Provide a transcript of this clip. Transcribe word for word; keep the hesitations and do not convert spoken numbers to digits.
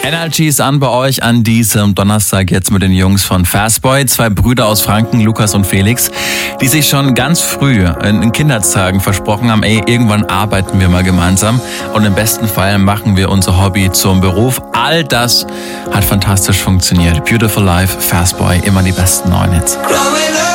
Energy ist an bei euch an diesem Donnerstag jetzt mit den Jungs von Fastboy. Zwei Brüder aus Franken, Lukas und Felix, die sich schon ganz früh in Kindertagen versprochen haben, ey, irgendwann arbeiten wir mal gemeinsam und im besten Fall machen wir unser Hobby zum Beruf. All das hat fantastisch funktioniert. Beautiful Life, Fastboy, immer die besten neuen Hits.